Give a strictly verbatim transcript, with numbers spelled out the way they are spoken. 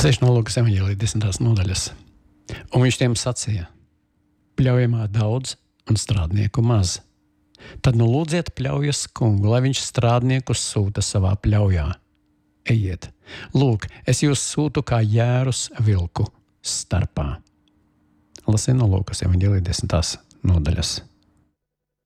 Lasīšu no Lūkas evaņģēlija desmitās nodaļas. Un viņš tiem sacīja: pļaujamā daudz un strādnieku maz. Tad nu lūdziet pļaujas kungu, lai viņš strādniekus sūta savā pļaujā. Ejiet, lūk, es jūs sūtu kā jērus vilku starpā. Lasīju no Lūkas evaņģēlija desmitās nodaļas.